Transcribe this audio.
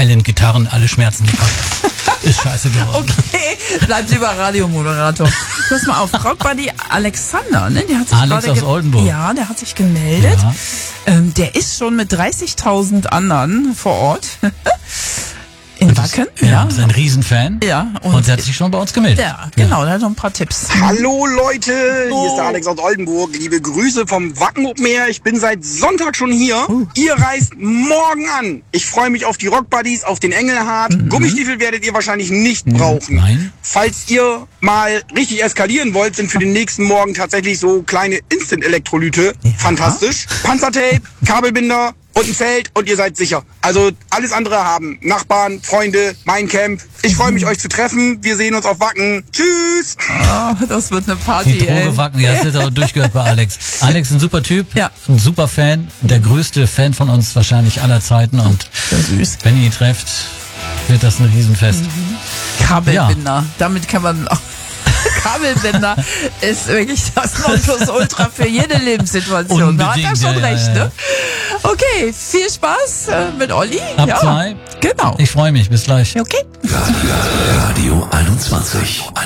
Island-Gitarren alle Schmerzen gepackt. Ist scheiße geworden. Okay, bleib lieber Radiomoderator. Pass mal auf, Rockbuddy Alexander, ne? Der hat sich Alex aus Oldenburg. Ja, der hat sich gemeldet. Ja. Der ist schon mit 30.000 anderen vor Ort. In Wacken, Ja, ist ein Riesenfan. Ja. Und der hat sich schon bei uns gemeldet. Ja, genau, der hat noch ein paar Tipps. Hallo Leute, hier ist der Alex aus Oldenburg. Liebe Grüße vom Wacken Open Air. Ich bin seit Sonntag schon hier. Ihr reist morgen an. Ich freue mich auf die Rockbuddies, auf den Engelhardt. Gummistiefel werdet ihr wahrscheinlich nicht brauchen. Nein. Falls ihr mal richtig eskalieren wollt, sind für den nächsten Morgen tatsächlich so kleine Instant-Elektrolyte. Fantastisch. Panzertape, Kabelbinder und ein Zelt und ihr seid sicher. Also alles andere haben Nachbarn, Freunde, mein Camp. Ich freue mich, euch zu treffen. Wir sehen uns auf Wacken. Tschüss! Oh, das wird eine Party, Die Droge Wacken, ja, das ist auch durchgehört bei Alex. Alex ist ein super Typ, Ja. ein super Fan, der größte Fan von uns wahrscheinlich aller Zeiten und Süß. wenn ihr ihn trefft, wird das ein Riesenfest. Kabelbinder. Damit kann man auch. Kabelbinder ist wirklich das Nonplusultra für jede Lebenssituation. Da hat er Unbedingt, schon ja, recht, ja, ja. ne? Okay, viel Spaß mit Olli. Ab ja. 2. Genau. Ich freue mich, bis gleich. Okay. Radio 21.